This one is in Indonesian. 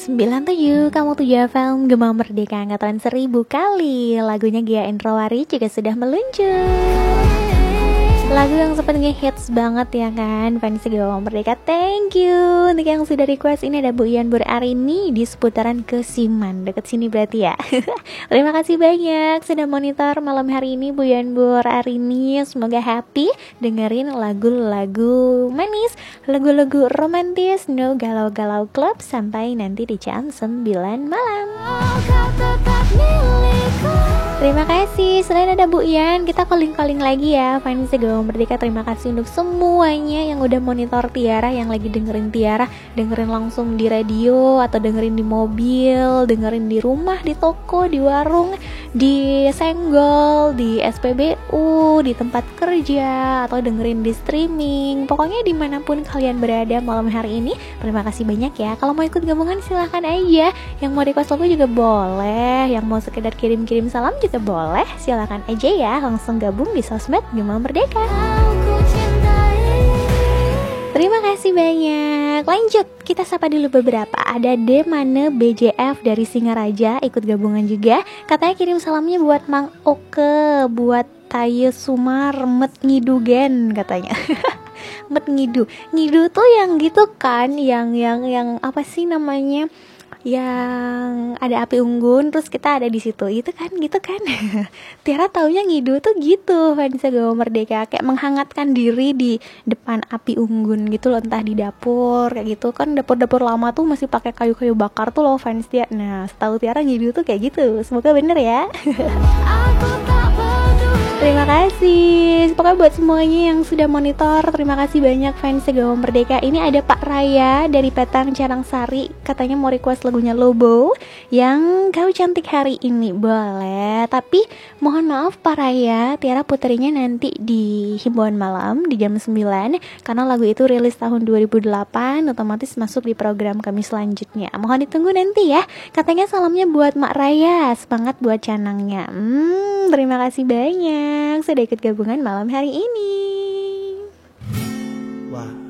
97, kamu 7 FM Gema Merdeka angkatan 1000 kali. Lagunya Gia Endrawari juga sudah meluncur. Lagu yang sempat nge-hits banget ya kan, fans Gema Merdeka. Thank you untuk yang sudah request. Ini ada Bu Ian Burarini di seputaran Kesiman, deket sini berarti ya. Terima kasih banyak sudah monitor malam hari ini Bu Ian Burarini. Semoga happy dengerin lagu-lagu manis, lagu-lagu romantis, no galau-galau club sampai nanti di jam 9 malam. Terima kasih. Selain ada Bu Ian, kita calling-calling lagi ya fans Gema Merdeka. Terima kasih untuk semuanya yang udah monitor Tiara, yang lagi dengerin Tiara, dengerin langsung di radio atau dengerin di mobil, dengerin di rumah, di toko, di warung, di senggol, di SPBU, di tempat kerja, atau dengerin di streaming. Pokoknya dimanapun kalian berada malam hari ini, terima kasih banyak ya. Kalau mau ikut gabungan silahkan aja. Yang mau request lagu juga boleh, yang mau sekedar kirim-kirim salam juga boleh. Silahkan aja ya, langsung gabung di sosmed Gema Merdeka. Terima kasih banyak. Lanjut, kita sapa dulu beberapa. Ada Demane BJF dari Singaraja ikut gabungan juga. Katanya kirim salamnya buat Mang Oke, buat Taye Sumar Met Ngidugen katanya. Met Ngidu. Ngidu tuh yang gitu kan, yang apa sih namanya? Yang ada api unggun terus kita ada di situ, itu kan gitu kan. Tiara taunya ngidu tuh gitu, fans Gema Merdeka, kayak menghangatkan diri di depan api unggun gitu loh, entah di dapur kayak gitu kan. Dapur-dapur lama tuh masih pakai kayu-kayu bakar tuh loh fans Tiara. Nah, setahu Tiara ngidu tuh kayak gitu. Semoga bener ya. Terima kasih. Pokoknya buat semuanya yang sudah monitor, terima kasih banyak fans Gema Merdeka. Ini ada Pak Raya dari Petang Carangsari, katanya mau request lagunya Lobo yang Kau Cantik Hari Ini. Boleh, tapi mohon maaf Pak Raya, Tiara puterinya nanti di himbauan malam di jam 9, karena lagu itu rilis tahun 2008, otomatis masuk di program kami selanjutnya. Mohon ditunggu nanti ya. Katanya salamnya buat Mak Raya, semangat buat canangnya. Terima kasih banyak sudah ikut gabungan malam hari ini. Wah.